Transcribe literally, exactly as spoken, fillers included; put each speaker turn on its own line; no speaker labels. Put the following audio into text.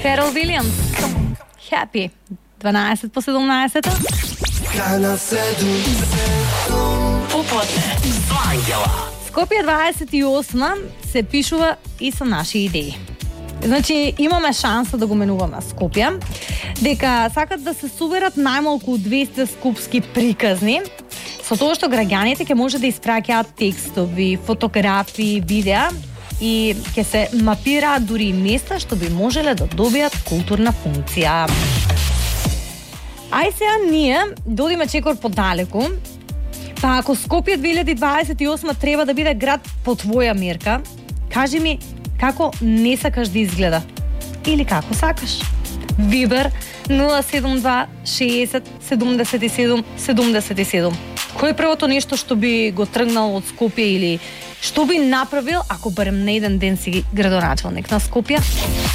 Ферал Вилиамс. Happy. дванаесет по седумнаесет.
Поподне со Ангела.
Скопје дваесет и осма се пишува и со наши идеи. Значи, имаме шанса да го менуваме Скопје, дека сакат да се соберат најмалку двесте скопски приказни, со тоа што граѓаните ќе може да испраќаат текстови, фотографии, видеа и ќе се мапираат дури и места што би можеле да добијат културна функција. Ај сега ние додиме чекор подалеку, па ако Скопје две илјади дваесет и осма треба да биде град по твоја мерка, кажи ми како не сакаш да изгледа или како сакаш. Вибер нула седум два шеесет седумдесет и седум седумдесет и седум. Кој е првото нешто што би го тргнал од Скопје или што би направил ако барем на еден ден си градоначалник на Скопје?